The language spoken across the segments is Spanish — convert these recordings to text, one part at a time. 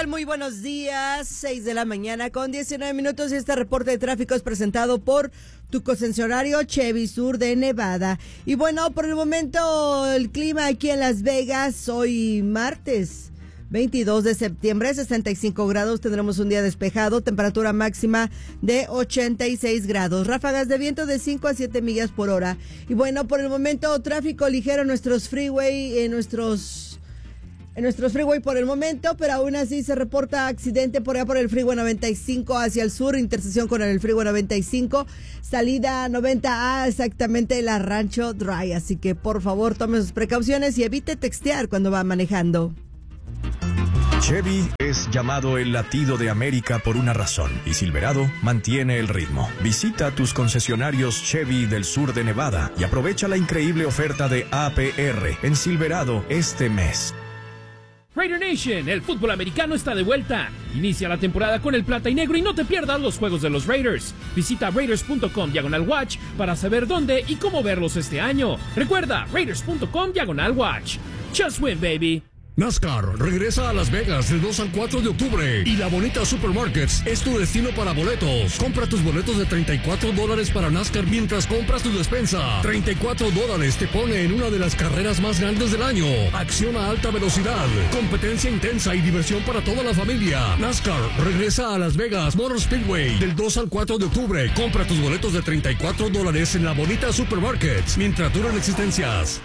Muy buenos días, 6 de la mañana con 19 minutos y este reporte de tráfico es presentado por tu concesionario Chevy Sur de Nevada. Y bueno, por el momento el clima aquí en Las Vegas, hoy martes 22 de septiembre, 65 grados, tendremos un día despejado, temperatura máxima de 86 grados, ráfagas de viento de 5 a 7 millas por hora. Y bueno, por el momento tráfico ligero en nuestros freeway, en nuestros freeway por el momento, pero aún así se reporta accidente por allá por el freeway 95 hacia el sur, intersección con el freeway 95, salida 90A, exactamente la Rancho Drive, así que por favor tome sus precauciones y evite textear cuando va manejando. Chevy es llamado el latido de América por una razón y Silverado mantiene el ritmo. Visita tus concesionarios Chevy del sur de Nevada y aprovecha la increíble oferta de APR en Silverado este mes. Raider Nation, el fútbol americano está de vuelta. Inicia la temporada con el plata y negro y no te pierdas los juegos de los Raiders. Visita raiders.com/watch para saber dónde y cómo verlos este año. Recuerda, raiders.com/watch. Just win, baby. NASCAR regresa a Las Vegas del 2 al 4 de octubre y La Bonita Supermarkets es tu destino para boletos. Compra tus boletos de $34 para NASCAR mientras compras tu despensa. $34 te pone en una de las carreras más grandes del año. Acción a alta velocidad, competencia intensa y diversión para toda la familia. NASCAR regresa a Las Vegas Motor Speedway del 2 al 4 de octubre. Compra tus boletos de $34 en La Bonita Supermarkets mientras duran existencias.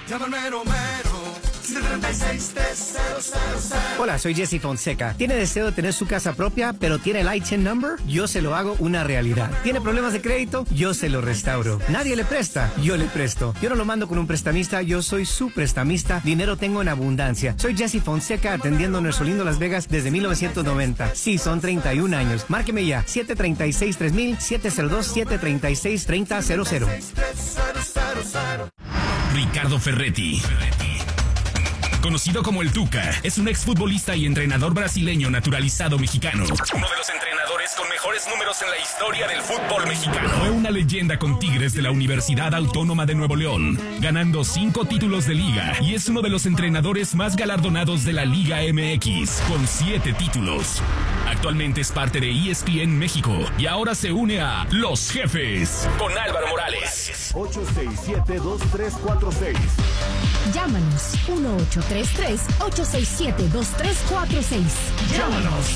Hola, soy Jesse Fonseca. ¿Tiene deseo de tener su casa propia, pero tiene el ITIN number? Yo se lo hago una realidad. ¿Tiene problemas de crédito? Yo se lo restauro. Nadie le presta, yo le presto. Yo no lo mando con un prestamista, yo soy su prestamista. Dinero tengo en abundancia. Soy Jesse Fonseca atendiendo nuestro lindo Las Vegas desde 1990. Sí, son 31 años. Márqueme ya, 736-3000, 702-736-3000. Ricardo Ferretti, conocido como el Tuca, es un exfutbolista y entrenador brasileño naturalizado mexicano. Uno de los entrenadores con mejores números en la historia del fútbol mexicano. Fue una leyenda con Tigres de la Universidad Autónoma de Nuevo León, ganando 5 títulos de liga y es uno de los entrenadores más galardonados de la Liga MX, con 7 títulos. Actualmente es parte de ESPN México y ahora se une a Los Jefes con Álvaro Morales. 867-2346. Llámanos 1-833-867-2346. Llámanos.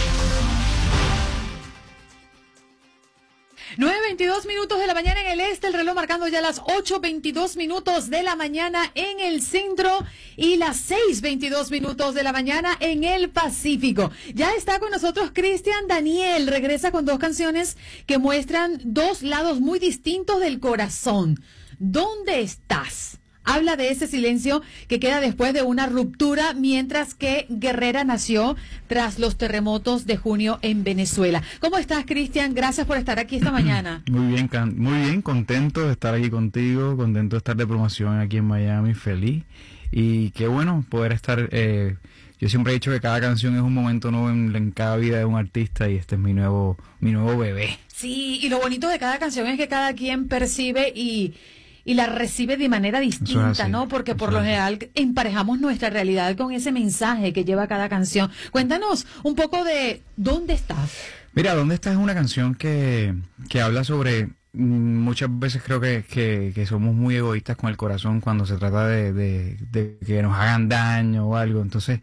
9:22 minutos de la mañana en el este, el reloj marcando ya las 8:22 minutos de la mañana en el centro y las 6:22 minutos de la mañana en el Pacífico. Ya está con nosotros Cristian Daniel, regresa con 2 canciones que muestran 2 lados muy distintos del corazón. ¿Dónde estás? Habla de ese silencio que queda después de una ruptura, mientras que Guerrera nació tras los terremotos de junio en Venezuela. ¿Cómo estás, Cristian? Gracias por estar aquí esta mañana. Muy bien, contento de estar aquí contigo, contento de estar de promoción aquí en Miami, feliz. Y qué bueno poder estar... yo siempre he dicho que cada canción es un momento nuevo en cada vida de un artista y este es mi nuevo bebé. Sí, y lo bonito de cada canción es que cada quien percibe y la recibe de manera distinta, ¿no? Porque por lo general emparejamos nuestra realidad con ese mensaje que lleva cada canción. Cuéntanos un poco de ¿Dónde estás? Mira, ¿Dónde estás? Es una canción que habla sobre... Muchas veces creo que somos muy egoístas con el corazón cuando se trata de que nos hagan daño o algo. Entonces,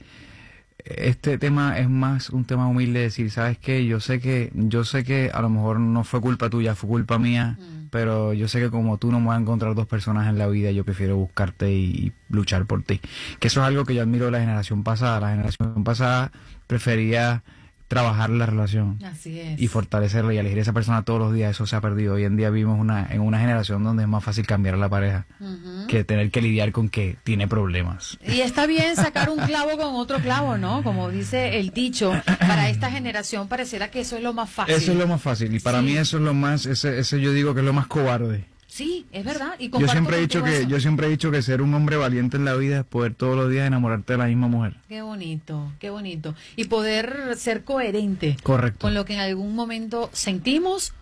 este tema es más un tema humilde, decir, ¿sabes qué? Yo sé que a lo mejor no fue culpa tuya, fue culpa mía, pero yo sé que como tú no me vas a encontrar 2 personas en la vida, yo prefiero buscarte y luchar por ti. Que eso es algo que yo admiro de la generación pasada. La generación pasada prefería trabajar la relación. Así es. Y fortalecerla y elegir a esa persona todos los días. Eso se ha perdido. Hoy en día vivimos en una generación donde es más fácil cambiar a la pareja que tener que lidiar con que tiene problemas. Y está bien sacar un clavo con otro clavo, ¿no? Como dice el dicho, para esta generación pareciera que eso es lo más fácil. Eso es lo más fácil. Y para mí eso es lo más, ese yo digo que es lo más cobarde. Sí, es verdad. Y yo siempre he dicho que ser un hombre valiente en la vida es poder todos los días enamorarte de la misma mujer. Qué bonito, qué bonito. Y poder ser coherente. Correcto. Con lo que en algún momento sentimos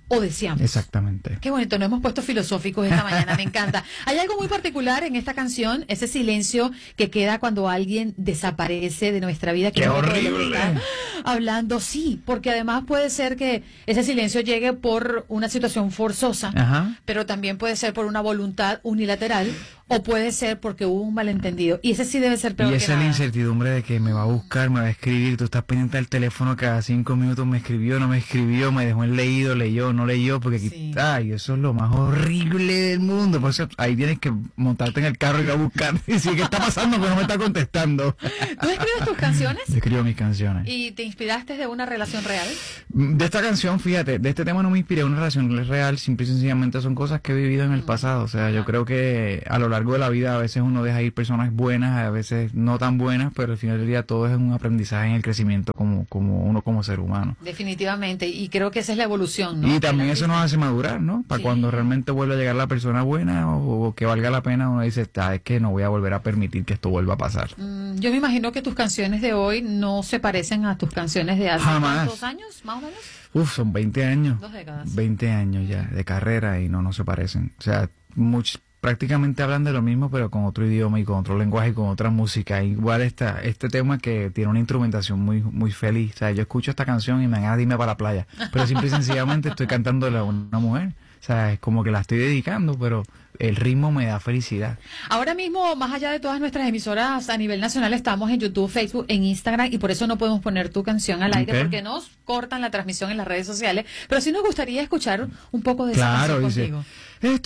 o deseamos. Exactamente. Qué bonito, nos hemos puesto filosóficos esta mañana, me encanta. Hay algo muy particular en esta canción, ese silencio que queda cuando alguien desaparece de nuestra vida. ¡Qué horrible! Hablando, sí, porque además puede ser que ese silencio llegue por una situación forzosa, pero también puede ser por una voluntad unilateral o puede ser porque hubo un malentendido. Y ese sí debe ser peor Y que esa es nada. la incertidumbre de que me va a buscar, me va a escribir, tú estás pendiente del teléfono cada 5 minutos, me escribió, no me escribió, me dejó en leído, leyó, no leyó, porque aquí, ay, eso es lo más horrible del mundo. Por eso ahí tienes que montarte en el carro y ir a buscar. Y decir, ¿qué está pasando? Que no me está contestando. ¿Tú escribes tus canciones? Yo escribo mis canciones. ¿Y te inspiraste de una relación real? De esta canción, fíjate, de este tema no me inspiré una relación real, simple y sencillamente son cosas que he vivido en el pasado. O sea, yo creo que a lo largo de la vida a veces uno deja ir personas buenas, a veces no tan buenas, pero al final del día todo es un aprendizaje en el crecimiento como uno como ser humano. Definitivamente, y creo que esa es la evolución, ¿no? Y también eso nos hace madurar, ¿no? Para cuando realmente vuelva a llegar la persona buena o que valga la pena, uno dice, es que no voy a volver a permitir que esto vuelva a pasar. Yo me imagino que tus canciones de hoy no se parecen a tus canciones de hace ¿cuántos años, más o menos? Son 20 años. 2 décadas. 20 años ya de carrera y no se parecen. O sea, prácticamente hablan de lo mismo, pero con otro idioma y con otro lenguaje y con otra música. Igual este tema que tiene una instrumentación muy muy feliz. O sea, yo escucho esta canción y me dan a irme para la playa, pero simple y sencillamente estoy cantándole a una mujer. O sea, es como que la estoy dedicando, pero el ritmo me da felicidad. Ahora mismo, más allá de todas nuestras emisoras a nivel nacional, estamos en YouTube, Facebook, en Instagram, y por eso no podemos poner tu canción al aire, porque nos cortan la transmisión en las redes sociales. Pero sí nos gustaría escuchar un poco de esa canción contigo. Dice,